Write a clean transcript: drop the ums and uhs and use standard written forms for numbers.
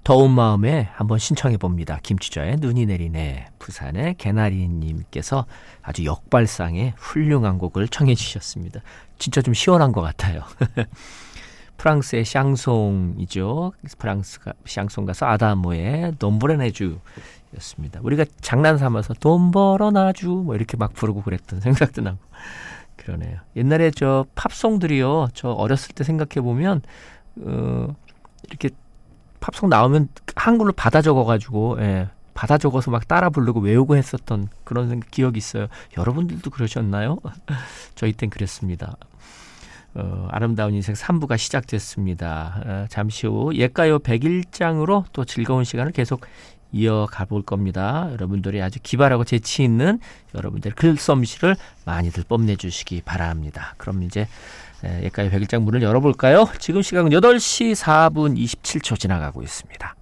더운 마음에 한번 신청해 봅니다. 김추자의 눈이 내리네. 부산의 개나리님께서 아주 역발상의 훌륭한 곡을 청해 주셨습니다. 진짜 좀 시원한 것 같아요. 프랑스의 샹송이죠. 프랑스 샹송 가수 아다모의 돈보레네주였습니다. 우리가 장난 삼아서 돈 벌어나주 뭐 이렇게 막 부르고 그랬던 생각도 나고 그러네요. 옛날에 저 팝송들이요. 저 어렸을 때 생각해 보면 이렇게 팝송 나오면 한글로 받아 적어가지고 받아 적어서 막 따라 부르고 외우고 했었던 그런 기억이 있어요. 여러분들도 그러셨나요? 저희 땐 그랬습니다. 아름다운 인생 3부가 시작됐습니다. 잠시 후 옛가요 101장으로 또 즐거운 시간을 계속 이어가 볼 겁니다. 여러분들이 아주 기발하고 재치 있는 여러분들의 글솜씨를 많이들 뽐내주시기 바랍니다. 그럼 이제 옛가요 101장 문을 열어볼까요? 지금 시각은 8시 4분 27초 지나가고 있습니다.